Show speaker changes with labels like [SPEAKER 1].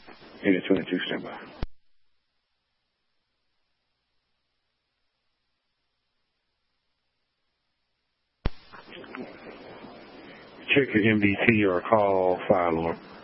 [SPEAKER 1] Unit 22, stand by. Check your MDT or call fire alarm.